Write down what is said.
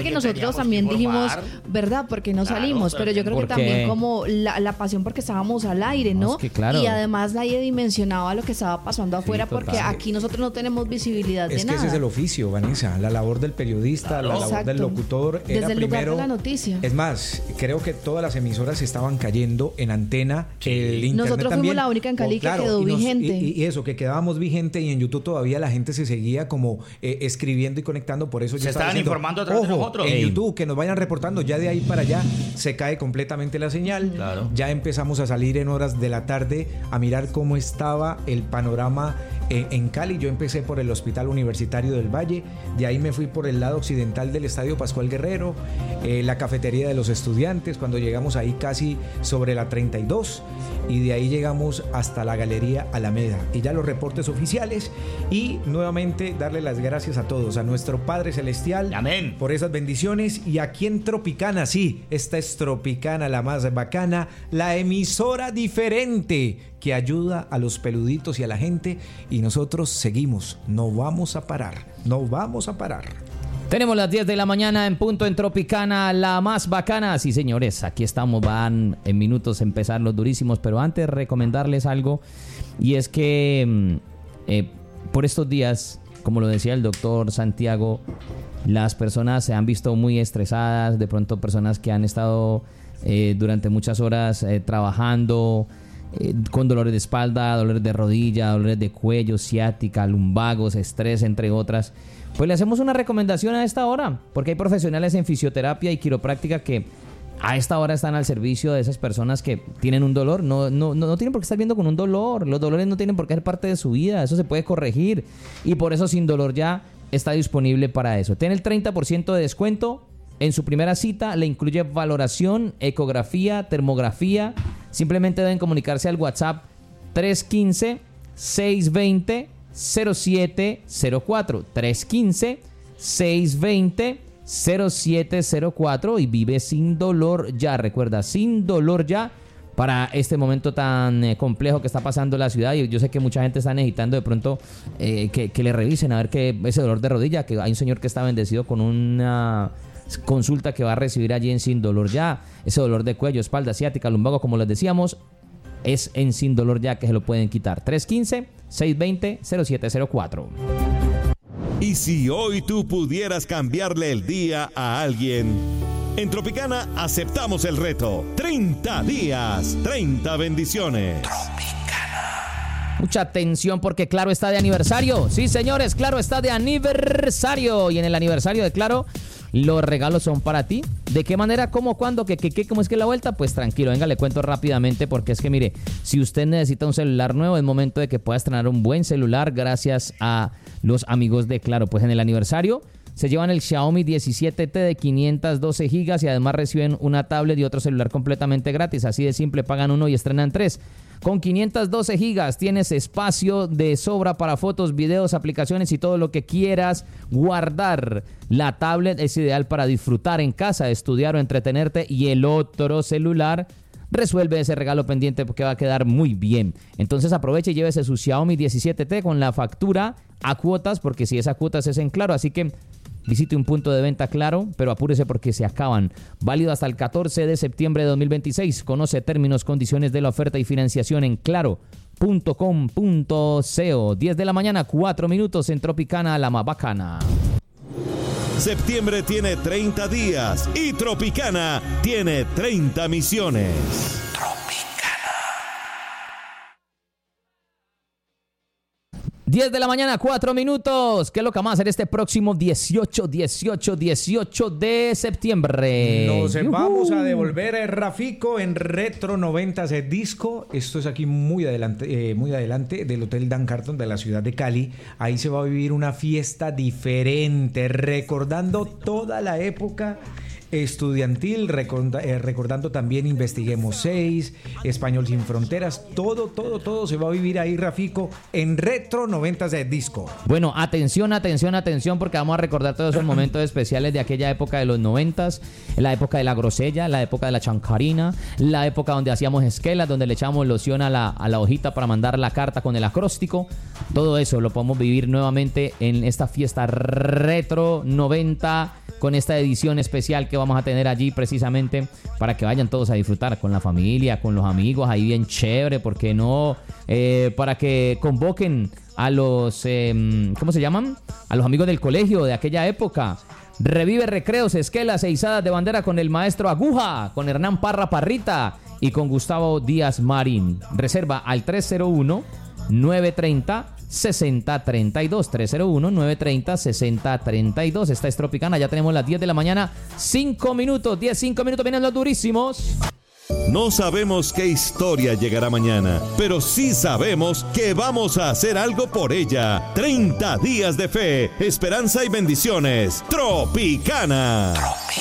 que nosotros también dijimos, ¿verdad? Porque no salimos, pero yo creo que también como la pasión porque estábamos al aire, ¿no? Es que claro. Y además nadie dimensionaba lo que estaba pasando afuera, porque aquí nosotros no tenemos visibilidad de nada. Es que ese es el oficio, Vanessa, la labor del periodista, la labor del locutor. Desde era el lugar primero, de la noticia. Es más, creo que todas las emisoras estaban cayendo en antena, el internet nosotros también. Fuimos la única en Cali que quedó vigente. Y eso, que quedábamos vigente, y en YouTube todavía la gente se seguía como escribiendo y conectando, por eso se estaban informando a través de nosotros. En YouTube, que nos vayan reportando, ya de ahí para allá se cae completamente la señal. Claro. Ya empezamos a salir en horas de la tarde a mirar cómo estaba el panorama en Cali. Yo empecé por el Hospital Universitario del Valle, de ahí me fui por el lado occidental del Estadio Pascual Guerrero, la cafetería de los estudiantes, cuando llegamos ahí casi sobre la 32, y de ahí llegamos hasta la Galería Alameda, y ya los reportes oficiales, y nuevamente darle las gracias a todos, a nuestro Padre Celestial. Amén. Por esas bendiciones. Y aquí en Tropicana, sí, esta es Tropicana, la más bacana, la emisora diferente que ayuda a los peluditos y a la gente, y nosotros seguimos, no vamos a parar. Tenemos las 10 de la mañana en punto en Tropicana, la más bacana. Sí, señores, aquí estamos, van en minutos a empezar los durísimos, pero antes recomendarles algo, y es que por estos días, como lo decía el doctor Santiago, las personas se han visto muy estresadas, de pronto personas que han estado durante muchas horas trabajando, con dolores de espalda, dolores de rodilla, dolores de cuello, ciática, lumbagos, estrés, entre otras. Pues le hacemos una recomendación a esta hora, porque hay profesionales en fisioterapia y quiropráctica que a esta hora están al servicio de esas personas que tienen un dolor. No tienen por qué estar viendo con un dolor. Los dolores no tienen por qué ser parte de su vida. Eso se puede corregir. Y por eso Sin Dolor Ya está disponible para eso. Tiene el 30% de descuento. En su primera cita le incluye valoración, ecografía, termografía. Simplemente deben comunicarse al WhatsApp 315-620-0704. 315-620-0704 y vive sin dolor ya. Recuerda, sin dolor ya, para este momento tan complejo que está pasando la ciudad. Y yo sé que mucha gente está necesitando de pronto que le revisen a ver que ese dolor de rodilla, que hay un señor que está bendecido con una consulta que va a recibir allí en Sin Dolor Ya. Ese dolor de cuello, espalda, ciática, lumbago, como les decíamos, es en Sin Dolor Ya que se lo pueden quitar. 315-620-0704. Y si hoy tú pudieras cambiarle el día a alguien, en Tropicana aceptamos el reto. 30 días, 30 bendiciones. Mucha atención porque Claro está de aniversario. Sí, señores, Claro está de aniversario. Y en el aniversario de Claro, los regalos son para ti. ¿De qué manera? ¿Cómo? ¿Cuándo? ¿Qué? ¿Cómo es que la vuelta? Pues tranquilo, venga, le cuento rápidamente, porque es que mire, si usted necesita un celular nuevo, es momento de que pueda estrenar un buen celular gracias a los amigos de Claro. Pues en el aniversario se llevan el Xiaomi 17T de 512 gigas y además reciben una tablet y otro celular completamente gratis. Así de simple, pagan uno y estrenan 3. Con 512 gigas tienes espacio de sobra para fotos, videos, aplicaciones y todo lo que quieras guardar. La tablet es ideal para disfrutar en casa, estudiar o entretenerte, y el otro celular resuelve ese regalo pendiente porque va a quedar muy bien. Entonces aproveche y llévese su Xiaomi 17T con la factura a cuotas, porque si es a cuotas es en Claro. Así que visite un punto de venta Claro, pero apúrese porque se acaban. Válido hasta el 14 de septiembre de 2026. Conoce términos, condiciones de la oferta y financiación en claro.com.co. 10 de la mañana, 4 minutos en Tropicana, la más bacana. Septiembre tiene 30 días y Tropicana tiene 30 misiones. 10 de la mañana, 4 minutos. ¿Qué es lo que vamos a hacer este próximo 18 de septiembre? Nos vamos a devolver, Rafico, en Retro 90s Disco. Esto es aquí muy adelante del Hotel Dan Carton de la ciudad de Cali. Ahí se va a vivir una fiesta diferente, recordando toda la época estudiantil, recordando también Investiguemos 6, Español Sin Fronteras, todo se va a vivir ahí, Rafico, en Retro 90s Disco. Bueno, atención, porque vamos a recordar todos esos momentos especiales de aquella época de los 90s, la época de la grosella, la época de la chancarina, la época donde hacíamos esquelas, donde le echábamos loción a la hojita para mandar la carta con el acróstico. Todo eso lo podemos vivir nuevamente en esta fiesta Retro 90 con esta edición especial que vamos a tener allí precisamente para que vayan todos a disfrutar con la familia, con los amigos, ahí bien chévere, ¿por qué no? Para que convoquen a los, ¿cómo se llaman? A los amigos del colegio de aquella época. Revive recreos, esquelas e izadas de bandera con el maestro Aguja, con Hernán Parra Parrita y con Gustavo Díaz Marín. Reserva al 301-930-6032. 301-930-6032. Esta es Tropicana, ya tenemos las 10 de la mañana, 5 minutos, 5 minutos, vienen los durísimos. No sabemos qué historia llegará mañana, pero sí sabemos que vamos a hacer algo por ella. 30 días de fe, esperanza y bendiciones. Tropicana.